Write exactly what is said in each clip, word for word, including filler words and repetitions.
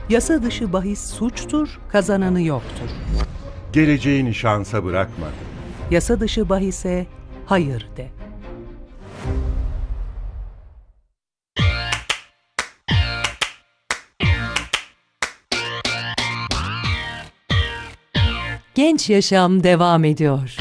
Yasa dışı bahis suçtur, kazananı yoktur. Geleceğini şansa bırakma. Yasa dışı bahise hayır de. Genç Yaşam devam ediyor.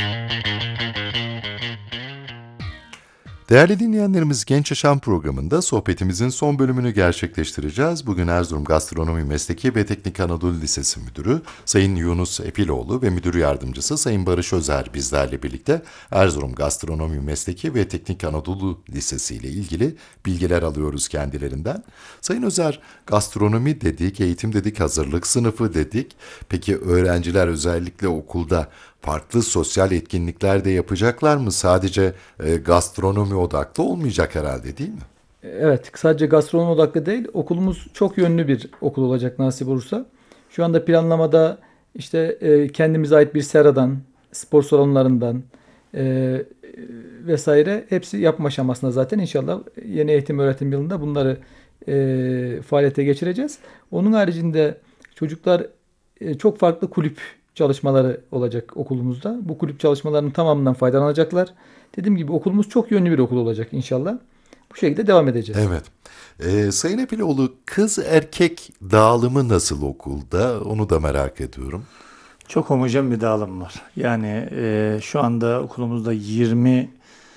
Değerli dinleyenlerimiz, Genç Yaşam programında sohbetimizin son bölümünü gerçekleştireceğiz. Bugün Erzurum Gastronomi Mesleki ve Teknik Anadolu Lisesi Müdürü Sayın Yunus Epiloğlu ve Müdür Yardımcısı Sayın Barış Özer bizlerle birlikte Erzurum Gastronomi Mesleki ve Teknik Anadolu Lisesi ile ilgili bilgiler alıyoruz kendilerinden. Sayın Özer, gastronomi dedik, eğitim dedik, hazırlık sınıfı dedik. Peki öğrenciler özellikle okulda farklı sosyal etkinlikler de yapacaklar mı? Sadece e, gastronomi odaklı olmayacak herhalde, değil mi? Evet, sadece gastronomi odaklı değil, okulumuz çok yönlü bir okul olacak nasip olursa. Şu anda planlamada işte e, kendimize ait bir seradan, spor salonlarından e, vesaire hepsi yapma aşamasında zaten. İnşallah yeni eğitim öğretim yılında bunları e, faaliyete geçireceğiz. Onun haricinde çocuklar e, çok farklı kulüp çalışmaları olacak okulumuzda. Bu kulüp çalışmalarının tamamından faydalanacaklar. Dediğim gibi okulumuz çok yönlü bir okul olacak inşallah. Bu şekilde devam edeceğiz. Evet. Ee, Sayın Epiloğlu, kız erkek dağılımı nasıl okulda? Onu da merak ediyorum. Çok homojen bir dağılım var. Yani e, şu anda okulumuzda yirmi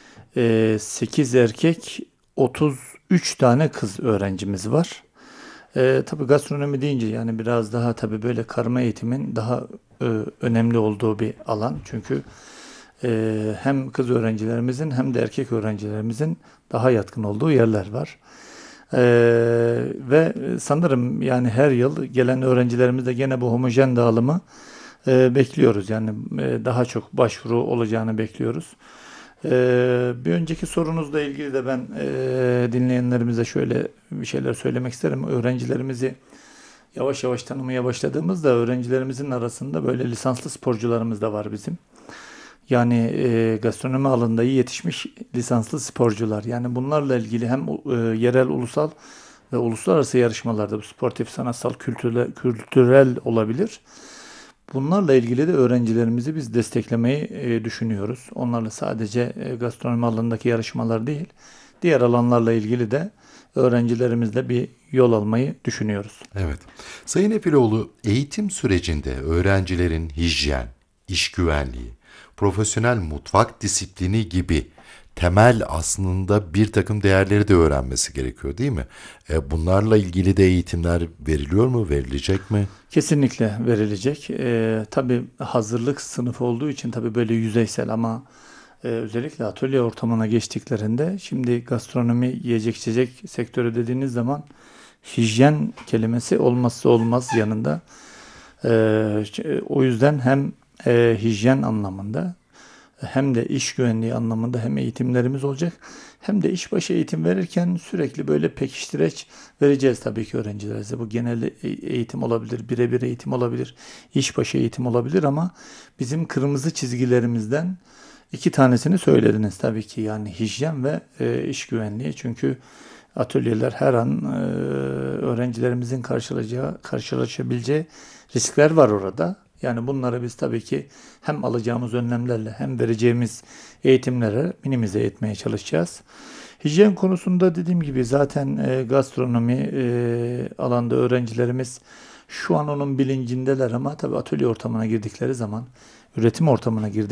sekiz erkek, otuz üç tane kız öğrencimiz var. E, tabii gastronomi deyince yani biraz daha tabii böyle karma eğitimin daha e, önemli olduğu bir alan. Çünkü e, hem kız öğrencilerimizin hem de erkek öğrencilerimizin daha yatkın olduğu yerler var. E, ve sanırım yani her yıl gelen öğrencilerimizde gene bu homojen dağılımı e, bekliyoruz. Yani e, daha çok başvuru olacağını bekliyoruz. Ee, bir önceki sorunuzla ilgili de ben e, dinleyenlerimize şöyle bir şeyler söylemek isterim. Öğrencilerimizi yavaş yavaş tanımaya başladığımızda öğrencilerimizin arasında böyle lisanslı sporcularımız da var bizim. Yani e, gastronomi alanında iyi yetişmiş lisanslı sporcular. Yani bunlarla ilgili hem e, yerel, ulusal ve uluslararası yarışmalarda bu sportif, sanatsal, kültürel, kültürel olabilir. Bunlarla ilgili de öğrencilerimizi biz desteklemeyi e, düşünüyoruz. Onlarla sadece e, gastronomi alanındaki yarışmalar değil, diğer alanlarla ilgili de öğrencilerimizle bir yol almayı düşünüyoruz. Evet. Sayın Epiloğlu, eğitim sürecinde öğrencilerin hijyen, iş güvenliği, profesyonel mutfak disiplini gibi temel aslında bir takım değerleri de öğrenmesi gerekiyor, değil mi? E, bunlarla ilgili de eğitimler veriliyor mu, verilecek mi? Kesinlikle verilecek. E, tabii hazırlık sınıfı olduğu için tabii böyle yüzeysel ama e, özellikle atölye ortamına geçtiklerinde şimdi gastronomi, yiyecek içecek sektörü dediğiniz zaman hijyen kelimesi olmazsa olmaz yanında. E, o yüzden hem e, hijyen anlamında hem de iş güvenliği anlamında hem eğitimlerimiz olacak hem de işbaşı eğitim verirken sürekli böyle pekiştireç vereceğiz tabii ki öğrencilerimize. Bu genel eğitim olabilir, birebir eğitim olabilir, işbaşı eğitim olabilir ama bizim kırmızı çizgilerimizden iki tanesini söylediniz tabii ki, yani hijyen ve e, iş güvenliği. Çünkü atölyeler her an e, öğrencilerimizin karşılaşacağı, karşılaşabileceği riskler var orada. Yani bunları biz tabii ki hem alacağımız önlemlerle hem vereceğimiz eğitimlere minimize etmeye çalışacağız. Hijyen konusunda dediğim gibi zaten e, gastronomi e, alanda öğrencilerimiz şu an onun bilincindeler ama tabii atölye ortamına girdikleri zaman, üretim ortamına girdikleri